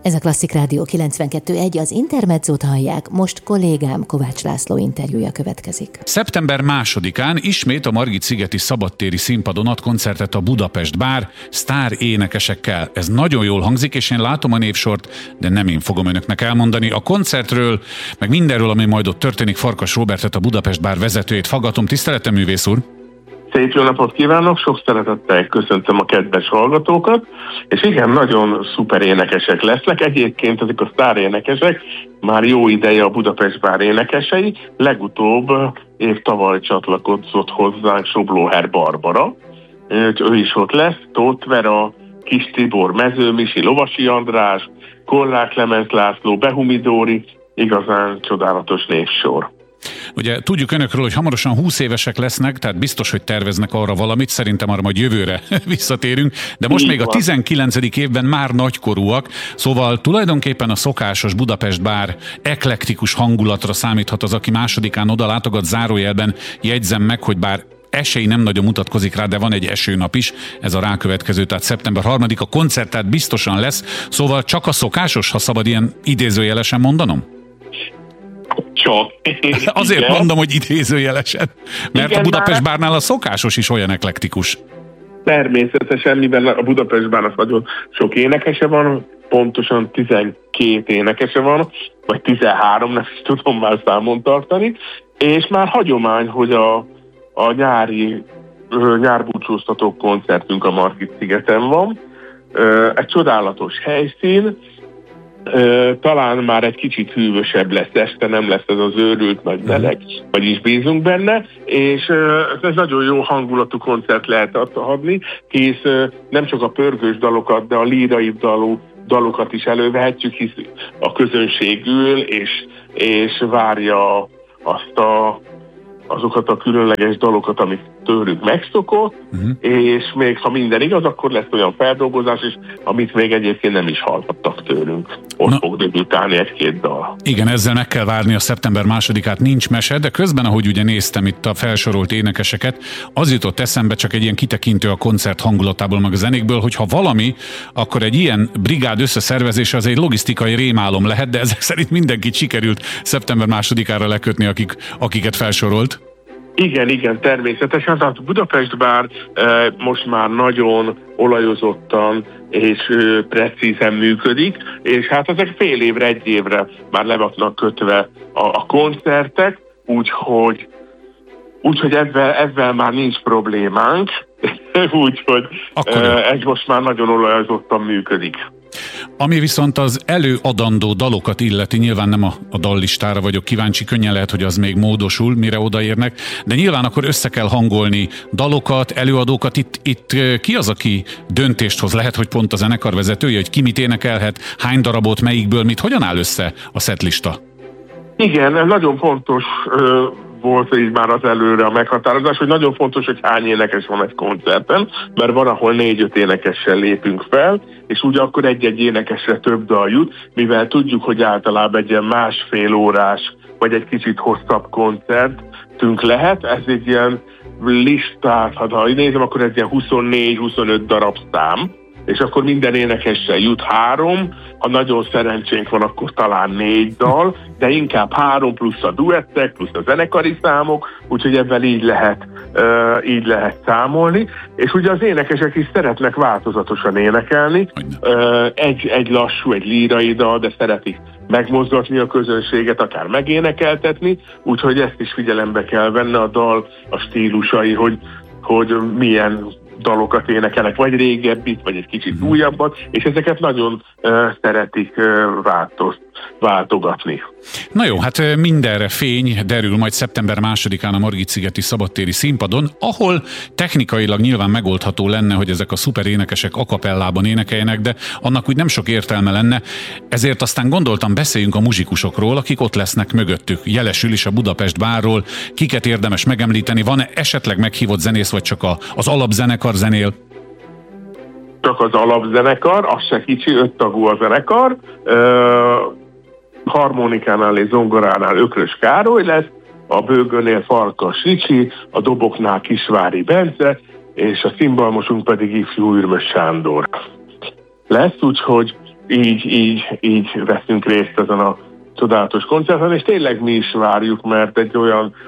Ez a Klasszik Rádió 92.1, az Intermezzót hallják, most kollégám Kovács László interjúja következik. Szeptember 2-án ismét a Margit-szigeti szabadtéri színpadon ad koncertet a Budapest Bár sztár énekesekkel. Ez nagyon jól hangzik, és én látom a névsort, de nem én fogom önöknek elmondani. A koncertről, meg mindenről, ami majd ott történik, Farkas Róbertet, a Budapest Bár vezetőjét faggatom. Tiszteletem, művész úr! Szép jó napot kívánok, sok szeretettel köszöntöm a kedves hallgatókat, és igen, nagyon szuper énekesek lesznek. Egyébként ezek a sztár énekesek már jó ideje a Budapest Bár énekesei, legutóbb tavaly csatlakozott hozzánk Soblóher Barbara, ő is ott lesz, Tóth Vera, Kis Tibor, Mező Misi, Lovasi András, Kollár Klemens László, Behumi Dóri, igazán csodálatos névsor. Ugye tudjuk önökről, hogy hamarosan 20 évesek lesznek, tehát biztos, hogy terveznek arra valamit, szerintem arra majd jövőre visszatérünk, de most még a 19. évben már nagykorúak, szóval tulajdonképpen a szokásos Budapest Bár eklektikus hangulatra számíthat az, aki másodikán oda látogat, zárójelben jegyzem meg, hogy bár esély nem nagyon mutatkozik rá, de van egy esőnap is, ez a rákövetkező, tehát szeptember 3-a koncert, tehát biztosan lesz, szóval csak a szokásos, ha szabad ilyen idézőjelesen mondanom? Csak. Azért igen. Mondom, hogy idézőjelesen, mert igen, a Budapest Bárnál a szokásos is olyan eklektikus. Természetesen, mivel a Budapest Bárnak nagyon sok énekese van, pontosan 12 énekese van, vagy 13, nem is tudom már számon tartani, és már hagyomány, hogy a nyárbúcsúztató koncertünk a Margit-szigeten van. Egy csodálatos helyszín, talán már egy kicsit hűvösebb lesz este, nem lesz ez az őrült nagy meleg, vagyis bízunk benne, és ez nagyon jó hangulatú koncert lehet adni, hisz nem csak a pörgős dalokat, de a lírai dalokat is elővehetjük, hisz a közönség ül, és várja azokat a különleges dalokat, amit tőlük megszokott, és még ha minden igaz, akkor lesz olyan feldolgozás is, amit még egyébként nem is hallhattak tőlünk. Ott fog debütálni egy-két dal. Igen, ezzel meg kell várni a szeptember 2-át, nincs mese, de közben, ahogy ugye néztem itt a felsorolt énekeseket, az jutott eszembe, csak egy ilyen kitekintő a koncert hangulatából, meg a zenékből, hogy ha valami, akkor egy ilyen brigád összeszervezése az egy logisztikai rémálom lehet, de ezek szerint mindenkit sikerült szeptember 2-ára lekötni, akiket felsorolt. Igen, természetesen. Tehát Budapest Bár most már nagyon olajozottan és precízen működik, és hát ezek fél évre, egy évre már le vannak kötve a koncertek, úgyhogy ezzel már nincs problémánk, úgyhogy ez most már nagyon olajozottan működik. Ami viszont az előadandó dalokat illeti, nyilván nem a dallistára vagyok kíváncsi, könnyen lehet, hogy az még módosul, mire odaérnek, de nyilván akkor össze kell hangolni dalokat, előadókat. Itt ki az, aki döntést hoz? Lehet, hogy pont a zenekar vezetője, hogy ki mit énekelhet, hány darabot, melyikből mit, hogyan áll össze a setlista? Igen, nagyon fontos volt így már az előre a meghatározás, hogy nagyon fontos, hogy hány énekes van egy koncerten, mert van, ahol 4-5 énekessel lépünk fel, és úgy akkor egy-egy énekesre több dal jut, mivel tudjuk, hogy általában egy ilyen másfél órás, vagy egy kicsit hosszabb koncertünk lehet, ez egy ilyen listát, ha nézem, akkor ez ilyen 24-25 darab szám, és akkor minden énekessel jut 3, ha nagyon szerencsénk van, akkor talán 4 dal, de inkább 3 plusz a duettek, plusz a zenekari számok, úgyhogy ebben így lehet számolni. És ugye az énekesek is szeretnek változatosan énekelni, egy lassú, egy lírai dal, de szeretik megmozgatni a közönséget, akár megénekeltetni, úgyhogy ezt is figyelembe kell venni a dal, a stílusai, hogy milyen dalokat énekelnek, vagy régebbit, vagy egy kicsit újabbat, és ezeket nagyon szeretik váltogatni. Na jó, hát mindenre fény derül majd szeptember 2-án a Margit-szigeti szabadtéri színpadon, ahol technikailag nyilván megoldható lenne, hogy ezek a szuper énekesek a cappellában énekeljenek, de annak úgy nem sok értelme lenne, ezért aztán gondoltam, beszéljünk a muzsikusokról, akik ott lesznek mögöttük. Jelesül is a Budapest Bárról, kiket érdemes megemlíteni, van-e esetleg meghívott zenész, vagy csak az alapzenekar zenél? Csak az alapzenekar, az se kicsi, 5 tagú a zenekar, harmonikánál és zongoránál Ökrös Károly lesz, a bőgőnél Farkas Ricsi, a doboknál Kisvári Bence, és a szimbalmosunk pedig ifjú Ürmös Sándor lesz, úgyhogy így veszünk részt ezen a csodálatos koncerten, és tényleg mi is várjuk, mert egy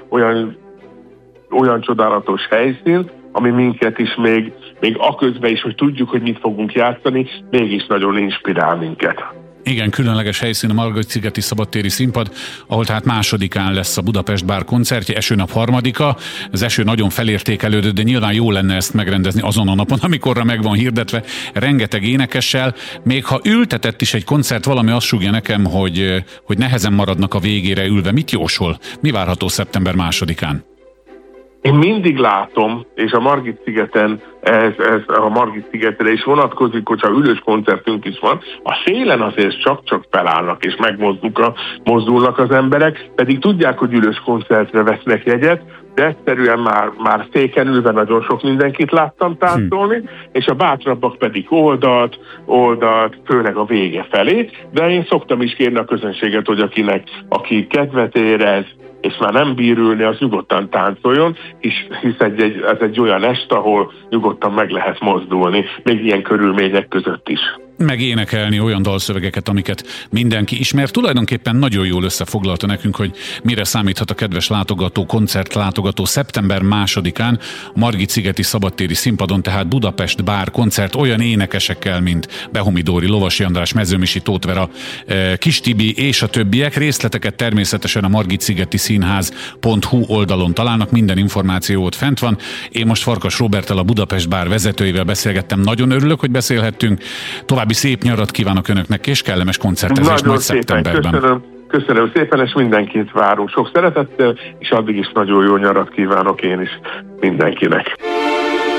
olyan csodálatos helyszín, ami minket is még aközben is, hogy tudjuk, hogy mit fogunk játszani, mégis nagyon inspirál minket. Igen, különleges helyszín a Margit-szigeti szabadtéri színpad, ahol tehát 2-án lesz a Budapest Bár koncertje, esőnap 3-a. Az eső nagyon felértékelődött, de nyilván jó lenne ezt megrendezni azon a napon, amikorra meg van hirdetve, rengeteg énekessel. Még ha ültetett is egy koncert, valami azt súgja nekem, hogy nehezen maradnak a végére ülve. Mit jósol? Mi várható szeptember 2-án? Én mindig látom, és a Margit-szigeten, ez a Margit-szigetre is vonatkozik, hogyha ülős koncertünk is van, a szélen azért csak felállnak és megmozdulnak az emberek, pedig tudják, hogy ülős koncertre vesznek jegyet, de egyszerűen már széken ülve nagyon sok mindenkit láttam táncolni, és a bátrabbak pedig oldalt, főleg a vége felé, de én szoktam is kérni a közönséget, hogy aki kedvet érez, és már nem bír ülni, az nyugodtan táncoljon, hisz ez egy olyan este, ahol nyugodtan meg lehet mozdulni, még ilyen körülmények között is. Meg énekelni olyan dalszövegeket, amiket mindenki ismer. Tulajdonképpen nagyon jól összefoglalta nekünk, hogy mire számíthat a kedves látogató, koncertlátogató szeptember 2-án a Margit-szigeti szabadtéri színpadon, tehát Budapest Bár koncert olyan énekesekkel, mint Behomi Dóri, Lovasi András, Mezőmisi Tóth Vera, Kis Tibi és a többiek. Részleteket természetesen a margitszigeti színház.hu oldalon találnak, minden információ ott fent van. Én most Farkas Róberttel, a Budapest Bár vezetőivel beszélgettem. Nagyon örülök, hogy beszélhettünk. További szép nyarat kívánok önöknek, és kellemes koncertezést majd szeptemberben. Köszönöm szépen, és mindenkit várunk sok szeretettel, és addig is nagyon jó nyarat kívánok én is mindenkinek.